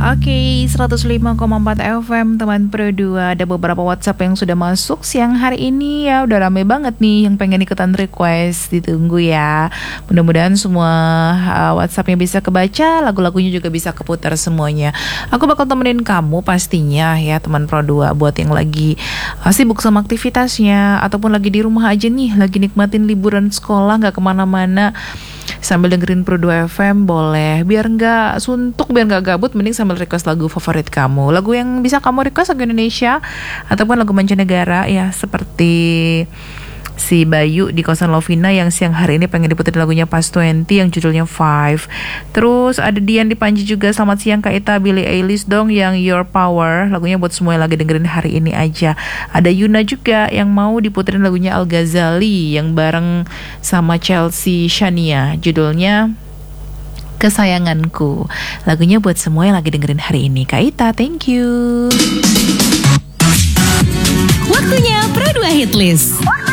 Oke, 105,4 FM teman Pro 2. Ada beberapa WhatsApp yang sudah masuk siang hari ini ya. Udah rame banget nih yang pengen ikutan request. Ditunggu ya. Mudah-mudahan semua WhatsAppnya bisa kebaca, lagu-lagunya juga bisa keputar semuanya. Aku bakal temenin kamu pastinya ya teman Pro 2. Buat yang lagi sibuk sama aktivitasnya, ataupun lagi di rumah aja nih, lagi nikmatin liburan sekolah, gak kemana-mana, sambil dengerin Pro 2 FM boleh. Biar gak suntuk, biar gak gabut, mending sambil request lagu favorit kamu. Lagu yang bisa kamu request lagu Indonesia ataupun lagu mancanegara ya, seperti si Bayu di Kosan Lovina yang siang hari ini pengen diputerin lagunya Past 20 yang judulnya Five. Terus ada Dian di Panji juga, selamat siang Kak Ita, Billie Eilish dong yang Your Power. Lagunya buat semua yang lagi dengerin hari ini aja. Ada Yuna juga yang mau diputerin lagunya Al Ghazali yang bareng sama Chelsea Shania, judulnya Kesayanganku. Lagunya buat semua yang lagi dengerin hari ini. Kak Ita, thank you. Waktunya Pro 2 Hit List.